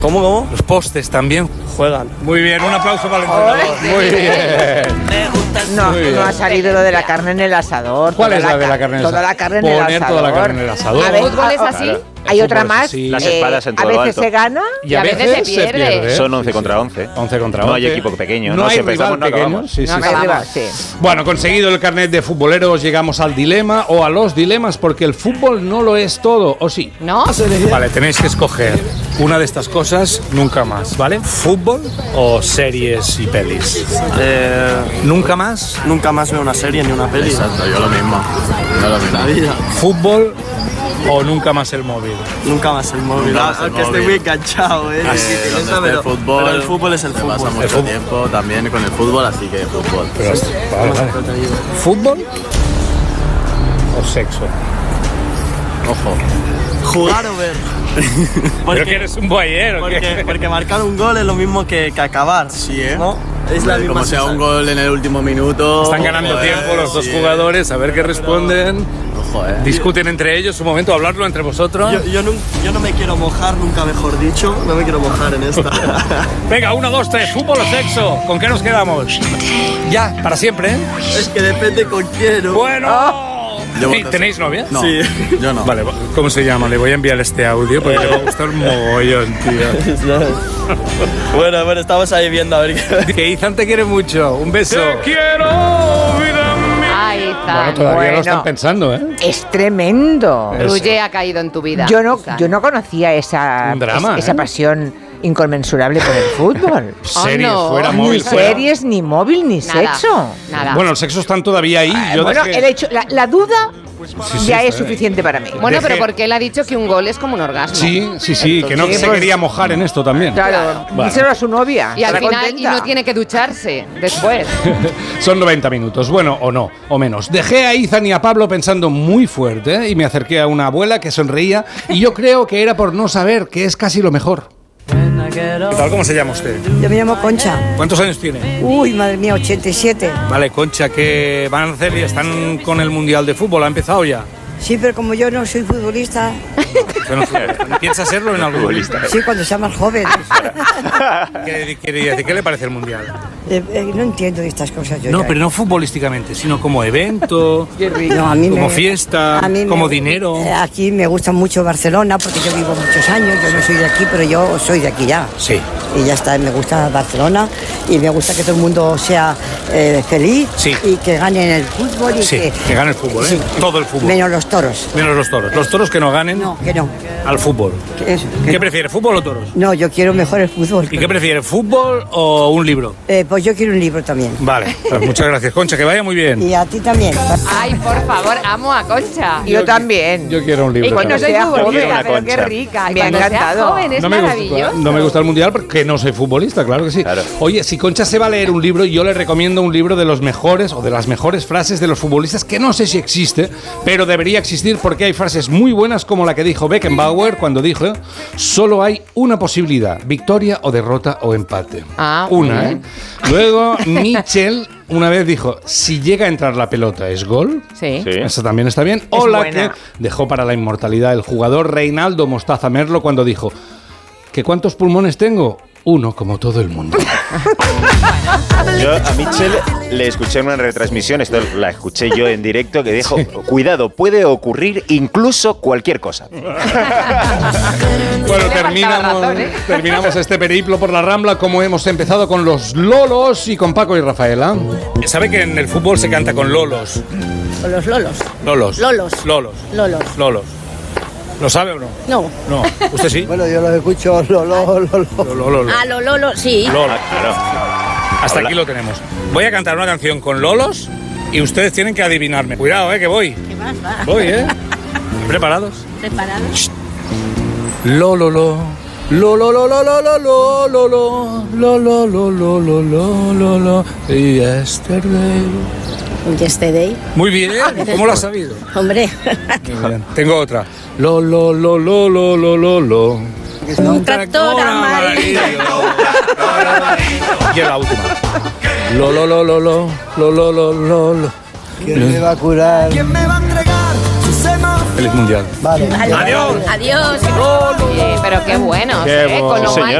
¿Cómo? Los postes también Juegan. Muy bien, un aplauso para el entrenador. Muy bien. No, no ha salido lo de la carne en el asador. ¿Cuál es la de la carne en el asador? Toda la carne en el asador. Poner toda la carne en el asador. A ver, ¿El fútbol es así? Claro. Hay El otra fútbol es más. así. Las espadas en todo a lo veces alto. se gana. Y a veces se pierde. Son 11 contra 11. 11 contra 11. No hay equipo pequeño. No hay siempre rival estamos, no pequeño. acabamos. Sí, sí, No sí. hay rival, sí. Bueno, conseguido el carnet de futboleros, llegamos al dilema o a los dilemas, porque el fútbol no lo es todo, ¿o sí? ¿No? Vale, tenéis que escoger una de estas cosas nunca más, ¿vale? ¿Fútbol o series y pelis? ¿Nunca más? Nunca más veo una serie ni una peli. Exacto, yo lo mismo. La vida. ¿Fútbol o nunca más el móvil? Nunca más el móvil. Nunca más el Aunque estoy móvil. muy enganchado, ¿eh? Donde esté el fútbol, pero el fútbol es el se fútbol. pasa mucho fútbol. tiempo también con el fútbol, así que fútbol. Pero, vale. ¿Fútbol o sexo? Ojo. Jugar o ver. ¿Pero que eres un boyero? Porque marcar un gol es lo mismo que acabar. Sí, ¿eh? ¿No? Es la misma Como sea un sensación. gol en el último minuto. Están ganando joder, tiempo los dos sí, jugadores, a ver qué responden. Ojo, Discuten entre ellos, un momento, hablarlo entre vosotros. Yo no me quiero mojar, nunca mejor dicho. No me quiero mojar en esta. Venga, 1, 2, 3, fútbol o sexo. ¿Con qué nos quedamos? Ya, para siempre, ¿eh? Es que depende con quién. ¿no? Bueno. Yo Sí, voto ¿tenéis novia? No, Sí. yo no. Vale, ¿cómo se llama? Le voy a enviar este audio porque le va a gustar mogollón, tío. Bueno, estamos ahí viendo a ver qué. Que Izan te quiere mucho. Un beso. Te quiero, vida mía. Ay, Izan. Bueno, todavía Bueno. lo están pensando, ¿eh? Es tremendo. Ruye ha caído en tu vida. Yo Izan. no conocía esa Un drama, esa ¿eh? pasión inconmensurable por el fútbol. Series no. fuera, Ni móvil fuera. series, ni móvil, ni Nada, sexo. Nada. Bueno, el sexo están todavía ahí. Yo Bueno, dejé- el hecho, la duda sí, ya es está bien. suficiente para mí. Bueno, dejé- pero porque él ha dicho que un gol es como un orgasmo. Sí, que no Sí, se pues- quería mojar en esto también. Claro, Bueno. díselo a su novia. Y al estará final contenta. no tiene que ducharse después. Son 90 minutos, bueno, o no, o menos. Dejé a Izan y a Pablo pensando muy fuerte, ¿eh? Y me acerqué a una abuela que sonreía y yo creo que era por no saber que es casi lo mejor. ¿Qué tal? ¿Cómo se llama usted? Yo me llamo Concha. ¿Cuántos años tiene? Uy, madre mía, 87. Vale, Concha, ¿qué van a hacer? ¿Están con el Mundial de Fútbol? ¿Ha empezado ya? Sí, pero como yo no soy futbolista, Usted no- ¿Piensa serlo en algún momento? sí, cuando sea más joven. ¿Qué le parece el Mundial? No entiendo estas cosas yo. No, ya. pero no futbolísticamente, sino como evento, No, a mí como me- fiesta, a mí como me- dinero. Aquí me gusta mucho Barcelona porque yo vivo muchos años. Yo no soy de aquí, pero yo soy de aquí ya. Sí. Y ya está, me gusta Barcelona y me gusta que todo el mundo sea feliz Sí. y que gane en el fútbol. Y Sí, que gane el fútbol, ¿eh? Sí. Todo el fútbol. Menos los toros. Menos los toros. Los toros que no ganen No, que no. al fútbol. Que eso, que ¿Qué no. prefiere, fútbol o toros? No, yo quiero mejor el fútbol. ¿Y qué prefiere, fútbol o un libro? Pues yo quiero un libro también. Vale, pues muchas gracias, Concha, que vaya muy bien. Y a ti también. Ay, por favor, amo a Concha. Yo también. Yo quiero un libro. Y cuando también. soy sea futbolista, joven. pero qué Concha. rica. Y Me ha cuando sea encantado. joven es no, me maravilloso. gusta, no me gusta el mundial porque no soy futbolista, claro que sí. Claro. Oye, si Concha se va a leer un libro, yo le recomiendo un libro de los mejores o de las mejores frases de los futbolistas, que no sé si existe, pero debería existir porque hay frases muy buenas como la que dijo Beckenbauer cuando dijo: solo hay una posibilidad, victoria o derrota o empate. Ah, una, muy ¿eh? bien. Luego Mitchell una vez dijo: si llega a entrar la pelota es gol. Sí. Sí. Eso también está bien. O Es la buena. que dejó para la inmortalidad el jugador Reinaldo Mostaza Merlo cuando dijo: ¿que cuántos pulmones tengo? Uno, como todo el mundo. Yo a Mitchell le escuché en una retransmisión, esto la escuché yo en directo, que dijo: cuidado, puede ocurrir incluso cualquier cosa. Bueno, Le faltaba razón, ¿eh? terminamos este periplo por la Rambla como hemos empezado con los Lolos y con Paco y Rafaela. ¿Sabe que en el fútbol se canta con Lolos? Con los lolos. Lolos. Lolos. Lolos. Lolos. Lolos. ¿Lo sabe o no? No. No. ¿Usted sí? Bueno, yo los escucho, Lolo. Ah, los lolos, sí. Lolos. Claro. Hasta Hola. aquí lo tenemos. Voy a cantar una canción con Lolos y ustedes tienen que adivinarme. Cuidado, que voy. ¿Qué más va? Voy, ¿Preparados? ¿Preparados? Lololo. Lololo. Yesterday. Yesterday. Muy bien. ¿Cómo lo has sabido? Hombre. Muy bien. Tengo otra. Lo. Un tractor amarillo. Y en la última. Lo. ¿Quién me va a curar? ¿Quién me va a entregar su sed Feliz mundial. Vale. Adiós. Adiós. Pero qué buenos, Qué con lo bueno. mal Señor.